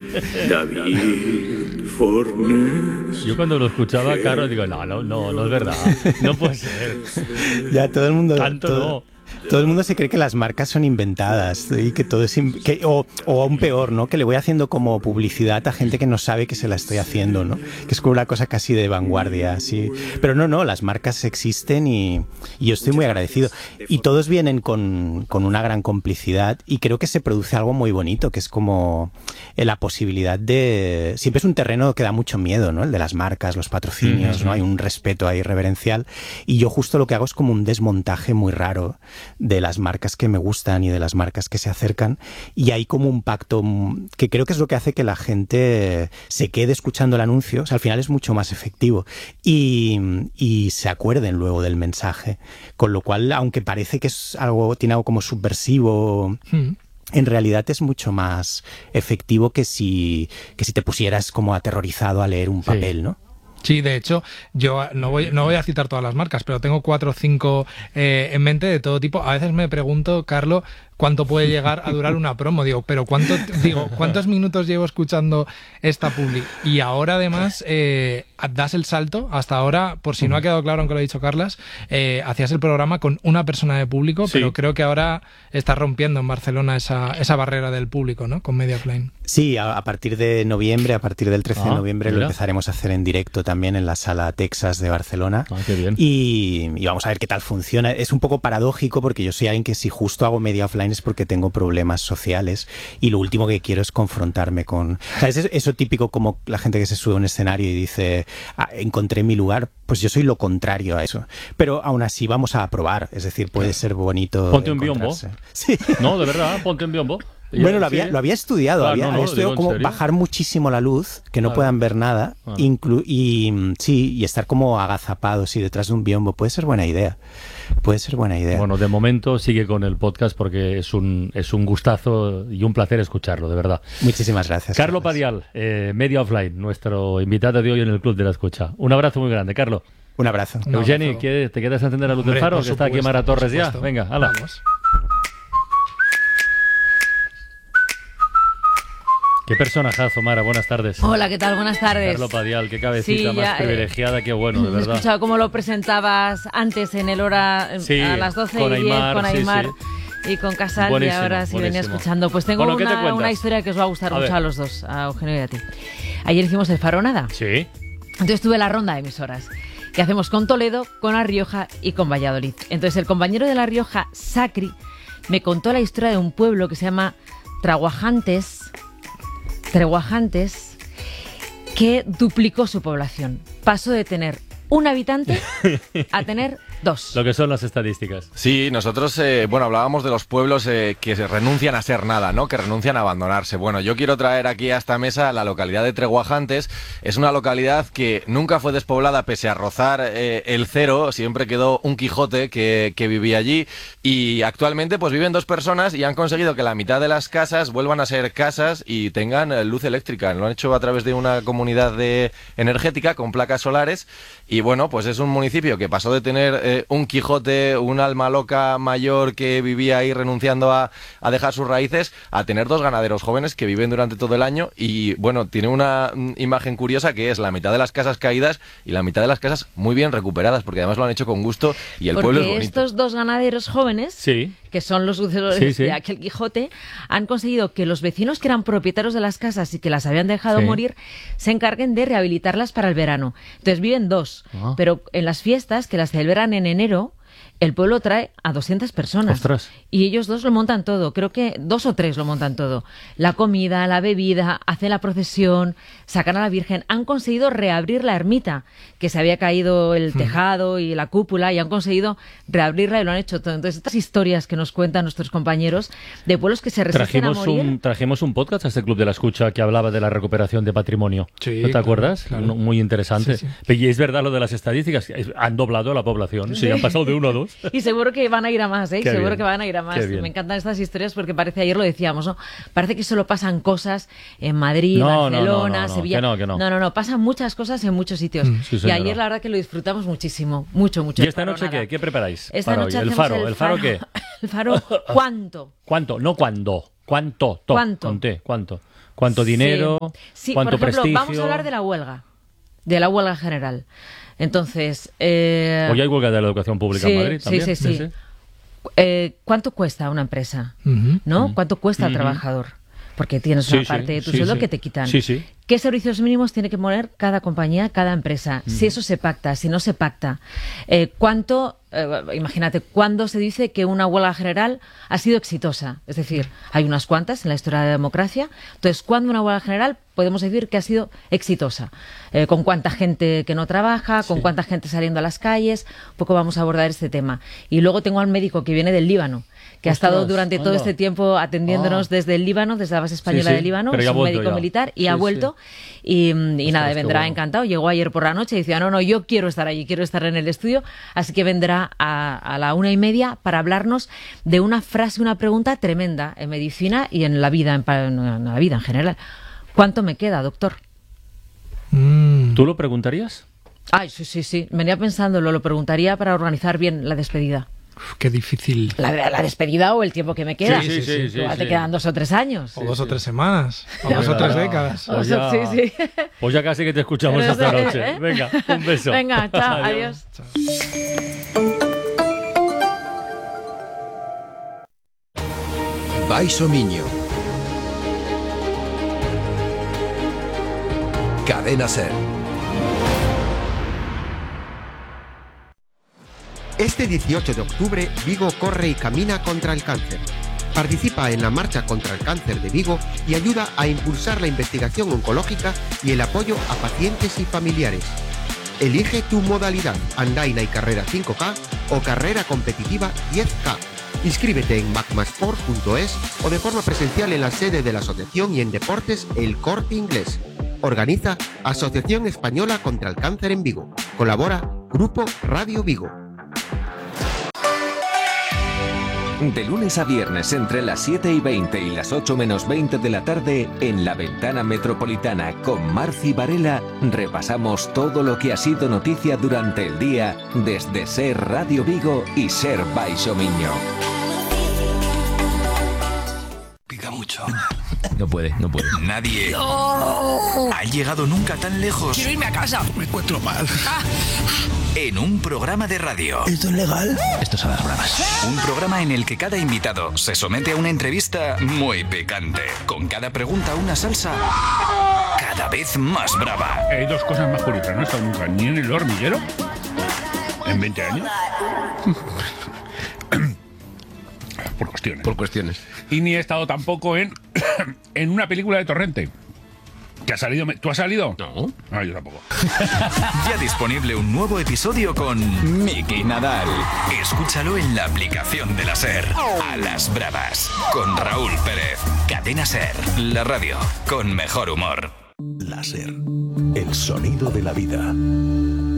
David Fornes. Yo cuando lo escuchaba, Carlos, digo, no es verdad. No puede ser. Ya todo el mundo... Tanto no. Todo el mundo se cree que las marcas son inventadas y que todo es... o aún peor, ¿no? Que le voy haciendo como publicidad a gente que no sabe que se la estoy haciendo, ¿no? Que es como una cosa casi de vanguardia, así. Pero no, las marcas existen y yo estoy muy agradecido. Y todos vienen con una gran complicidad y creo que se produce algo muy bonito, que es como la posibilidad de... Siempre es un terreno que da mucho miedo, ¿no? El de las marcas, los patrocinios, ¿no? Hay un respeto ahí reverencial y yo justo lo que hago es como un desmontaje muy raro de las marcas que me gustan y de las marcas que se acercan, y hay como un pacto que creo que es lo que hace que la gente se quede escuchando el anuncio. O sea, al final es mucho más efectivo y se acuerden luego del mensaje, con lo cual, aunque parece que es algo, tiene algo como subversivo, en realidad es mucho más efectivo que si te pusieras como aterrorizado a leer un papel, ¿no? Sí, de hecho, yo no voy a citar todas las marcas, pero tengo 4 o 5 en mente de todo tipo. A veces me pregunto, Carlos, ¿cuánto puede llegar a durar una promo? Digo, ¿cuántos minutos llevo escuchando esta publi? Y ahora, además, das el salto. Hasta ahora, por si no ha quedado claro, aunque lo ha dicho Carlas, hacías el programa con una persona de público, sí. Pero creo que ahora estás rompiendo en Barcelona esa barrera del público, ¿no? Con Media Offline. Sí, a partir de noviembre, a partir del 13 de noviembre, lo empezaremos a hacer en directo también en la Sala Texas de Barcelona. Qué bien. Y vamos a ver qué tal funciona. Es un poco paradójico porque yo soy alguien que si justo hago Media Offline es porque tengo problemas sociales y lo último que quiero es confrontarme con... O sea, es eso típico como la gente que se sube a un escenario y dice, encontré mi lugar. Pues yo soy lo contrario a eso. Pero aún así vamos a probar. Es decir, puede ser bonito. Ponte un biombo. Sí. No, de verdad, ponte un biombo. Bueno, lo había estudiado. Había estudiado como bajar muchísimo la luz, que no puedan ver nada, y estar como agazapados y detrás de un biombo. Puede ser buena idea. Bueno, de momento sigue con el podcast porque es un gustazo y un placer escucharlo, de verdad. Muchísimas gracias. Carlos Padial, Media Offline, nuestro invitado de hoy en el Club de la Escucha. Un abrazo muy grande, Carlos. Un abrazo. Eugeni, ¿te quedas a encender la luz del faro? Que está aquí Mara Torres ya. Venga, hala. Vamos. Qué personajazo, Mara, buenas tardes. Hola, ¿qué tal? Buenas tardes. Carlos Padial, qué cabecita más privilegiada, qué bueno, de verdad. He escuchado cómo lo presentabas antes en el hora a las 12 y 10 con Aymar y con Casal, buenísimo, y ahora sí venía escuchando. Pues tengo una historia que os va a gustar mucho a los dos, a Eugenio y a ti. Ayer hicimos el Faro Nada. Sí. Entonces tuve la ronda de emisoras que hacemos con Toledo, con La Rioja y con Valladolid. Entonces el compañero de La Rioja, Sacri, me contó la historia de un pueblo que se llama Treguajantes, que duplicó su población. Pasó de tener un habitante a tener 2. Lo que son las estadísticas. Sí, nosotros, hablábamos de los pueblos que se renuncian a ser nada, ¿no? Que renuncian a abandonarse. Bueno, yo quiero traer aquí a esta mesa la localidad de Treguajantes. Es una localidad que nunca fue despoblada pese a rozar el cero. Siempre quedó un Quijote que vivía allí. Y actualmente pues viven 2 personas y han conseguido que la mitad de las casas vuelvan a ser casas y tengan luz eléctrica. Lo han hecho a través de una comunidad energética con placas solares. Y bueno, pues es un municipio que pasó de tener un Quijote, un alma loca mayor que vivía ahí renunciando a dejar sus raíces, a tener 2 ganaderos jóvenes que viven durante todo el año. Y bueno, tiene una imagen curiosa que es la mitad de las casas caídas y la mitad de las casas muy bien recuperadas, porque además lo han hecho con gusto y el pueblo es bonito. Estos 2 ganaderos jóvenes, sí, que son los sucesores de aquel Quijote, han conseguido que los vecinos que eran propietarios de las casas y que las habían dejado morir se encarguen de rehabilitarlas para el verano. Entonces viven 2, pero en las fiestas, que las celebran en enero, el pueblo trae a 200 personas. ¡Ostras! Y ellos 2 lo montan todo. Creo que 2 o 3 lo montan todo. La comida, la bebida, hacen la procesión, sacan a la Virgen. Han conseguido reabrir la ermita, que se había caído el tejado y la cúpula, y han conseguido reabrirla y lo han hecho todo. Entonces, estas historias que nos cuentan nuestros compañeros de pueblos que se resisten a morir... Trajimos un podcast a este Club de la Escucha que hablaba de la recuperación de patrimonio. Sí, ¿No te acuerdas? Claro. Muy interesante. Sí. Y es verdad lo de las estadísticas. Han doblado a la población. Sí, han pasado de 1 a 2. Y seguro que van a ir a más, ¿eh? Seguro que van a ir a más. Me encantan estas historias porque parece, ayer lo decíamos, ¿no? Parece que solo pasan cosas en Madrid, Barcelona, Sevilla. Que no. No, pasan muchas cosas en muchos sitios. Sí, y ayer la verdad que lo disfrutamos muchísimo, mucho. ¿Y esta noche qué? ¿Qué preparáis? Esta noche el faro. ¿El faro qué? El faro, ¿cuánto? ¿Cuánto? No cuándo. ¿Cuánto? ¿Cuánto? Conté, ¿cuánto? ¿Cuánto dinero? Sí, ¿Cuánto por ejemplo, prestigio? vamos a hablar de la huelga general. Entonces... Hoy hay huelga de la educación pública en Madrid también. Sí. ¿Cuánto cuesta una empresa? ¿No? ¿Cuánto cuesta al trabajador? Porque tienes una parte de tu sueldo que te quitan. Sí. ¿Qué servicios mínimos tiene que poner cada compañía, cada empresa? Si eso se pacta, si no se pacta. Imagínate, ¿cuándo se dice que una huelga general ha sido exitosa? Es decir, hay unas cuantas en la historia de la democracia. Entonces, ¿cuándo una huelga general podemos decir que ha sido exitosa? ¿Con cuánta gente que no trabaja? ¿Con cuánta gente saliendo a las calles? Un poco vamos a abordar este tema. Y luego tengo al médico que viene del Líbano, que ha estado durante todo este tiempo atendiéndonos desde el Líbano, desde la base española del Líbano, es un médico militar y ha vuelto. Y nada, vendrá encantado. Llegó ayer por la noche y decía, no, yo quiero estar allí, quiero estar en el estudio, así que vendrá a la 1:30 para hablarnos de una frase, una pregunta tremenda en medicina y en la vida, en la vida en general. ¿Cuánto me queda, doctor? ¿Tú lo preguntarías? Ay, sí. Venía pensándolo, lo preguntaría para organizar bien la despedida. Qué difícil. La despedida o el tiempo que me queda. Sí. Igual te quedan 2 o 3 años. O 2 o 3 semanas. O 2 o 3 décadas. Pues ya casi que te escuchamos esta noche. Venga, un beso. Venga, chao, adiós. Baixo Miño. Cadena SER. Este 18 de octubre, Vigo corre y camina contra el cáncer. Participa en la Marcha contra el Cáncer de Vigo y ayuda a impulsar la investigación oncológica y el apoyo a pacientes y familiares. Elige tu modalidad, andaina y carrera 5K o carrera competitiva 10K. Inscríbete en magmasport.es o de forma presencial en la sede de la asociación y en deportes El Corte Inglés. Organiza Asociación Española contra el Cáncer en Vigo. Colabora Grupo Radio Vigo. De lunes a viernes entre las 7:20 y las 8:20 de la tarde, en La Ventana Metropolitana con Marci Varela, repasamos todo lo que ha sido noticia durante el día desde SER Radio Vigo y SER Baixo Miño. Pica mucho. No puede. Nadie ha llegado nunca tan lejos. Quiero irme a casa. Me encuentro mal. En un programa de radio. ¿Esto es legal? Esto es a las bravas. Un programa en el que cada invitado se somete a una entrevista muy picante. Con cada pregunta una salsa cada vez más brava. Hay 2 cosas más curiosas. No he estado nunca ni en el hormiguero en 20 años. Por cuestiones. Y ni he estado tampoco en una película de Torrente. ¿Que ha salido? ¿Tú has salido? No. Ah, yo tampoco. Ya disponible un nuevo episodio con Miki Nadal. Escúchalo en la aplicación de la SER. A las bravas. Con Raúl Pérez. Cadena SER. La radio con mejor humor. La SER. El sonido de la vida.